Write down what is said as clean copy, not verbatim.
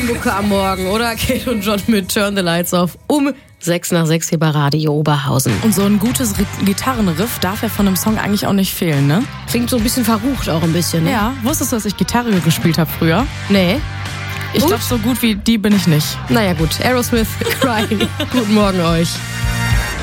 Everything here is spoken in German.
Mucke am Morgen, oder? Kate und John mit Turn the Lights Off um 6 nach 6 hier bei Radio Oberhausen. Und so ein gutes Gitarrenriff darf ja von einem Song eigentlich auch nicht fehlen, ne? Klingt so ein bisschen verrucht auch ein bisschen, ne? Ja, wusstest du, dass ich Gitarre gespielt habe früher? Nee. Ich glaube, so gut wie die bin ich nicht. Naja gut, Aerosmith, Crying. Guten Morgen euch.